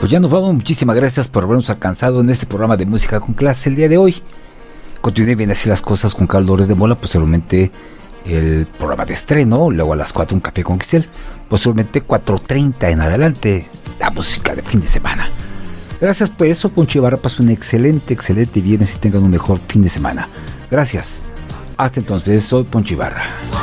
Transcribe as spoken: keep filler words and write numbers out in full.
Pues ya nos vamos, muchísimas gracias por habernos alcanzado en este programa de Música con Clase el día de hoy. Continúen bien así las cosas con Carlos Loret de Mola, posteriormente el programa de estreno, luego a las cuatro un café con Giselle, posteriormente cuatro treinta en adelante, la música de fin de semana. Gracias por eso, Poncho Ibarra, pasen un excelente, excelente viernes y tengan un mejor fin de semana. Gracias. Hasta entonces, soy Poncho Ibarra.